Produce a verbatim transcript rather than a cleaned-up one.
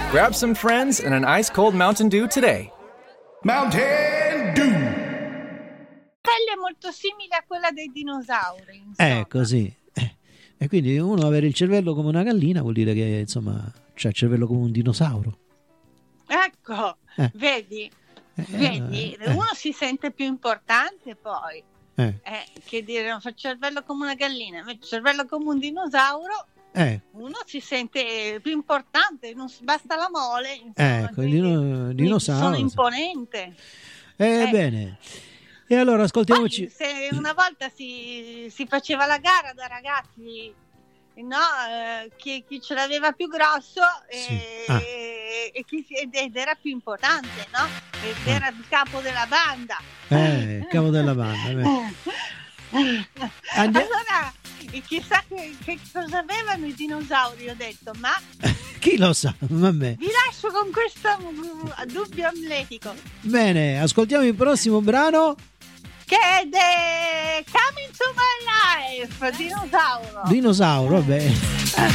Grab some friends and an ice-cold Mountain Dew today. Mountain Dew! Pelle molto simile a quella dei dinosauri. Eh, così. Eh. E quindi uno avere il cervello come una gallina vuol dire che, insomma, c'ha il cervello come un dinosauro. Ecco, Eh. vedi? Eh, Vedi? eh. Uno si sente più importante poi. Eh. Eh, che dire, non fa il cervello come una gallina, invece il cervello come un dinosauro, Eh. uno si sente più importante, non s- basta la mole, insomma, Ecco, il quindi dino- dinosauro. sono imponente. Eh, Eh. bene. E allora ascoltiamoci. Poi, se una volta si, si faceva la gara da ragazzi, no? Eh, chi, chi ce l'aveva più grosso e, Sì. Ah. e chi, si- ed ed era più importante, no? Ed era il capo della banda. Eh, il capo della banda. beh. Andi- Allora, e chissà che, che cosa avevano i dinosauri, ho detto, ma Chi lo sa? Vabbè. vi lascio con questo mm, dubbio amletico Bene, ascoltiamo il prossimo brano. che è The Coming to My Life, dinosauro. Dinosauro, vabbè.